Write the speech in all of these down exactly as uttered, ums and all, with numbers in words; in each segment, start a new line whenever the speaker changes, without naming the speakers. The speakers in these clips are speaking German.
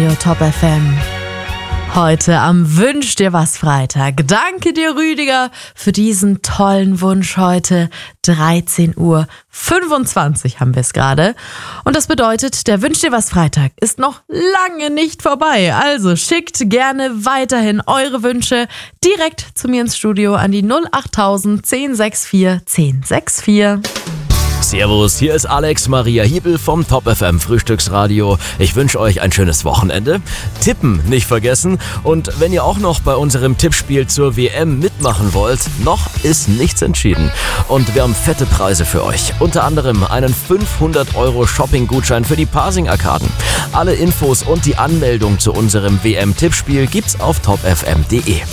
Radio Top F M. Heute am Wünsch dir was Freitag. Danke dir, Rüdiger, für diesen tollen Wunsch heute. dreizehn Uhr fünfundzwanzig haben wir es gerade. Und das bedeutet, der Wünsch dir was Freitag ist noch lange nicht vorbei. Also schickt gerne weiterhin eure Wünsche direkt zu mir ins Studio an die null acht tausend zehn sechs vier zehn sechs vier.
Servus, hier ist Alex Maria Hiebel vom Top F M Frühstücksradio. Ich wünsche euch ein schönes Wochenende. Tippen nicht vergessen. Und wenn ihr auch noch bei unserem Tippspiel zur W M mitmachen wollt, noch ist nichts entschieden. Und wir haben fette Preise für euch. Unter anderem einen fünfhundert Euro Shopping-Gutschein für die Parsing-Arkaden. Alle Infos und die Anmeldung zu unserem W M-Tippspiel gibt's auf top f m punkt d e.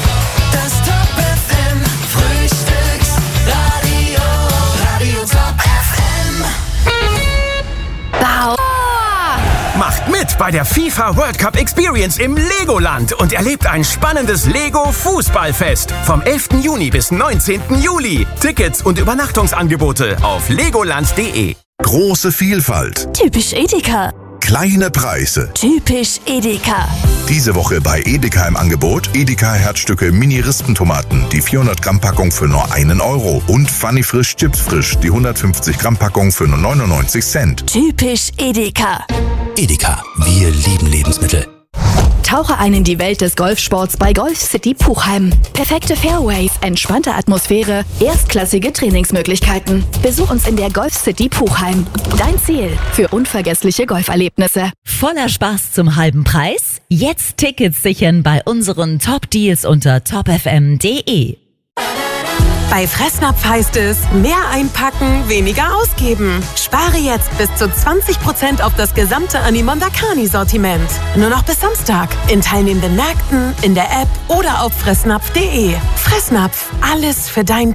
Macht mit bei der FIFA World Cup Experience im Legoland und erlebt ein spannendes Lego-Fußballfest vom elften Juni bis neunzehnten Juli. Tickets und Übernachtungsangebote auf legoland punkt d e.
Große Vielfalt.
Typisch Edeka.
Kleine Preise.
Typisch Edeka.
Diese Woche bei Edeka im Angebot Edeka Herzstücke Mini-Rispentomaten, die vierhundert Gramm Packung für nur einen Euro und Funny Frisch Chips Frisch, die hundertfünfzig Gramm Packung für nur neunundneunzig Cent.
Typisch Edeka.
Edeka, wir lieben Lebensmittel.
Tauche ein in die Welt des Golfsports bei Golf City Puchheim. Perfekte Fairways, entspannte Atmosphäre, erstklassige Trainingsmöglichkeiten. Besuch uns in der Golf City Puchheim. Dein Ziel für unvergessliche Golferlebnisse.
Voller Spaß zum halben Preis? Jetzt Tickets sichern bei unseren Top-Deals unter top f m punkt d e.
Bei Fressnapf heißt es, mehr einpacken, weniger ausgeben. Spare jetzt bis zu zwanzig Prozent auf das gesamte Animonda Carni-Sortiment. Nur noch bis Samstag. In teilnehmenden Märkten, in der App oder auf fressnapf punkt d e. Fressnapf, alles für dein